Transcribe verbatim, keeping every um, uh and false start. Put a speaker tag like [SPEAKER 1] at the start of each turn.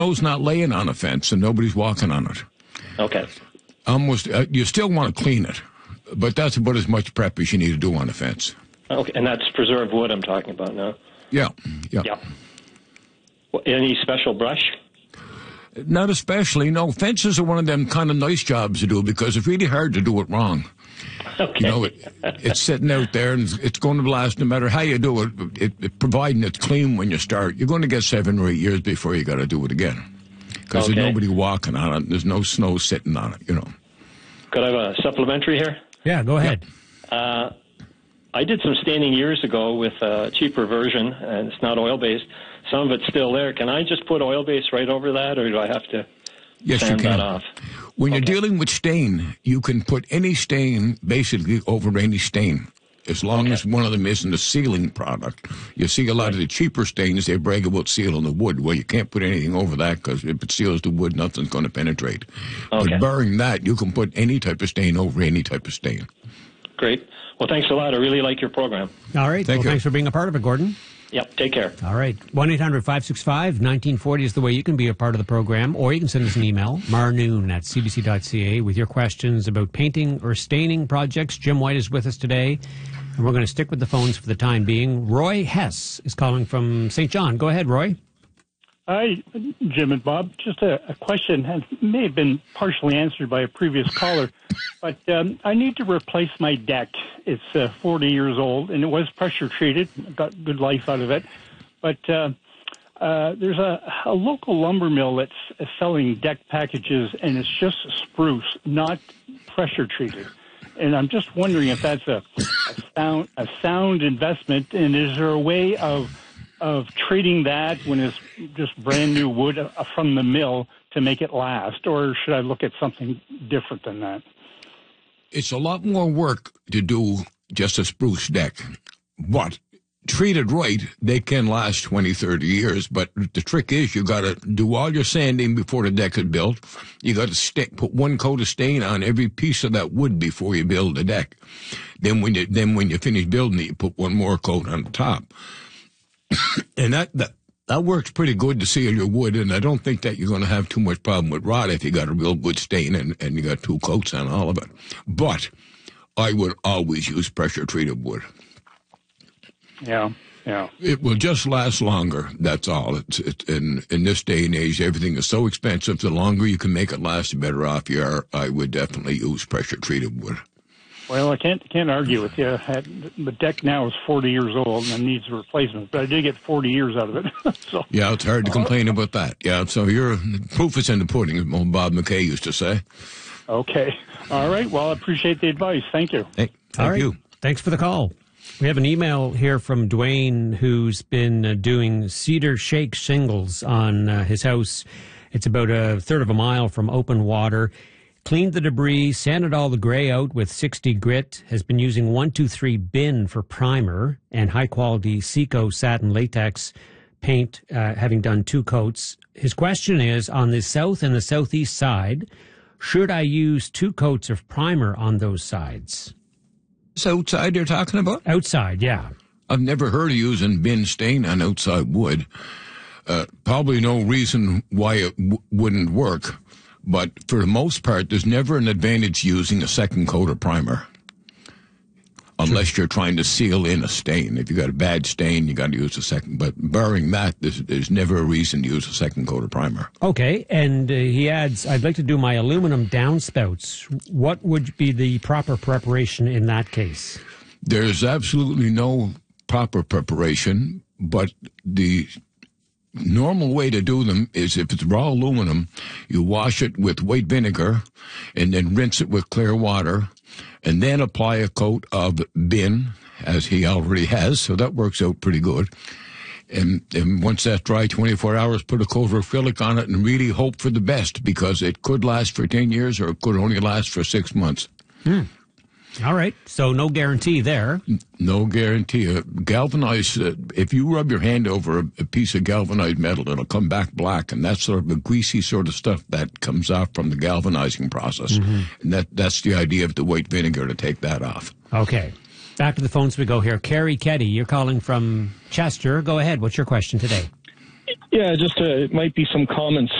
[SPEAKER 1] snow's not laying on a fence and nobody's walking on it.
[SPEAKER 2] Okay.
[SPEAKER 1] Almost, uh, you still want to clean it, but that's about as much prep as you need to do on a fence.
[SPEAKER 2] Okay, and that's preserved wood I'm talking about now.
[SPEAKER 1] Yeah, yeah.
[SPEAKER 2] Yeah. Well, any special brush?
[SPEAKER 1] Not especially, no. Fences are one of them kind of nice jobs to do because it's really hard to do it wrong.
[SPEAKER 2] Okay.
[SPEAKER 1] You know, it, it's sitting out there and it's going to last no matter how you do it, it, it. Providing it's clean when you start, you're going to get seven or eight years before you got to do it again. Because
[SPEAKER 2] okay.
[SPEAKER 1] there's nobody walking on it. There's no snow sitting on it, you know.
[SPEAKER 2] Could I have a supplementary here?
[SPEAKER 3] Yeah, go ahead.
[SPEAKER 2] Uh, I did some staining years ago with a cheaper version, and it's not oil-based. Some of it's still there. Can I just put oil-based right over that, or do I have to
[SPEAKER 1] yes,
[SPEAKER 2] sand
[SPEAKER 1] you can.
[SPEAKER 2] that off?
[SPEAKER 1] When
[SPEAKER 2] okay.
[SPEAKER 1] you're dealing with stain, you can put any stain basically over any stain, as long
[SPEAKER 2] okay.
[SPEAKER 1] as one of them isn't a sealing product. You see a lot right. of the cheaper stains, they brag about sealing the wood. Well, you can't put anything over that because if it seals the wood, nothing's going to penetrate.
[SPEAKER 2] Okay.
[SPEAKER 1] But barring that, you can put any type of stain over any type of stain.
[SPEAKER 2] Great. Well, thanks a lot. I really like your program.
[SPEAKER 3] All right.
[SPEAKER 1] Thank
[SPEAKER 3] well,
[SPEAKER 1] you.
[SPEAKER 3] Thanks for being a part of it, Gordon.
[SPEAKER 2] Yep. Take care.
[SPEAKER 3] All right. one eight hundred five six five one nine four zero is the way you can be a part of the program, or you can send us an email, marnoon at c b c dot c a, with your questions about painting or staining projects. Jim White is with us today, and we're going to stick with the phones for the time being. Roy Hess is calling from Saint John. Go ahead, Roy.
[SPEAKER 4] Hi, Jim and Bob. Just a, a question that may have been partially answered by a previous caller, but um, I need to replace my deck. It's uh, forty years old, and it was pressure treated. Got good life out of it. But uh, uh, there's a, a local lumber mill that's selling deck packages, and it's just spruce, not pressure treated. And I'm just wondering if that's a, a sound a sound investment, and is there a way of of treating that when it's just brand new wood from the mill to make it last, or should I look at something different than that?
[SPEAKER 1] It's a lot more work to do just a spruce deck, but treated right, they can last twenty, thirty years. But the trick is you got to do all your sanding before the deck is built. You got to stick, put one coat of stain on every piece of that wood before you build the deck. Then when you then when you finish building it, you put one more coat on the top. And that, that that works pretty good to seal your wood, and I don't think that you're going to have too much problem with rot if you got a real good stain and, and you got two coats on all of it. But I would always use pressure-treated wood.
[SPEAKER 4] Yeah, yeah.
[SPEAKER 1] It will just last longer, that's all. It's, it's, in, in this day and age, everything is so expensive. The longer you can make it last, the better off you are. I would definitely use pressure-treated wood.
[SPEAKER 4] Well, I can't can't argue with you. The deck now is forty years old and needs a replacement, but I did get forty years out of it. so,
[SPEAKER 1] yeah, it's hard to complain uh, about that. Yeah, so your proof is in the pudding, as old Bob McKay used to say.
[SPEAKER 4] Okay. All right. Well, I appreciate the advice. Thank you.
[SPEAKER 1] Hey, thank
[SPEAKER 3] All right.
[SPEAKER 1] you.
[SPEAKER 3] Thanks for the call. We have an email here from Dwayne, who's been uh, doing cedar shake shingles on uh, his house. It's about a third of a mile from open water. Cleaned the debris, sanded all the gray out with sixty grit, has been using one two three bin for primer and high-quality Seco satin latex paint, uh, having done two coats. His question is, on the south and the southeast side, should I use two coats of primer on those sides?
[SPEAKER 1] This outside you're talking about?
[SPEAKER 3] Outside, yeah.
[SPEAKER 1] I've never heard of using bin stain on outside wood. Uh, probably no reason why it w- wouldn't work. But for the most part, there's never an advantage using a second coat of primer. Unless you're trying to seal in a stain. If you got a bad stain, you got to use a second. But barring that, there's, there's never a reason to use a second coat of primer.
[SPEAKER 3] Okay, and uh, he adds, I'd like to do my aluminum downspouts. What would be the proper preparation in that case?
[SPEAKER 1] There's absolutely no proper preparation, but the normal way to do them is if it's raw aluminum, you wash it with white vinegar and then rinse it with clear water and then apply a coat of bin, as he already has, so that works out pretty good. And, and once that's dry, twenty-four hours, put a coat of acrylic on it and really hope for the best because it could last for ten years or it could only last for six months.
[SPEAKER 3] Hmm. All right. So no guarantee there.
[SPEAKER 1] No guarantee. Uh, galvanized, uh, if you rub your hand over a, a piece of galvanized metal, it'll come back black. And that's sort of a greasy sort of stuff that comes off from the galvanizing process. Mm-hmm. And that that's the idea of the white vinegar to take that off.
[SPEAKER 3] Okay. Back to the phones we go here. Carrie Keddy, you're calling from Chester. Go ahead. What's your question today?
[SPEAKER 5] Yeah, just uh, it might be some common